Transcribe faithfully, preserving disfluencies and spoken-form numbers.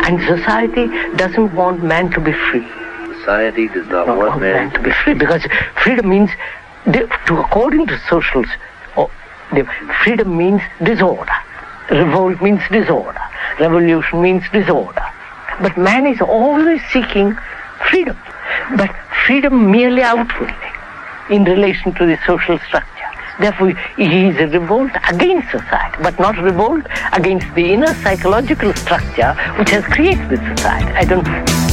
And society doesn't want man to be free. Society does not, not want man, man to be free, because freedom means, to according to socials, oh, freedom means disorder. Revolt means disorder. Revolution means disorder. But man is always seeking freedom. But freedom merely outwardly, in relation to the social structure. Therefore, he is a revolt against society, but not a revolt against the inner psychological structure which has created this society. I don't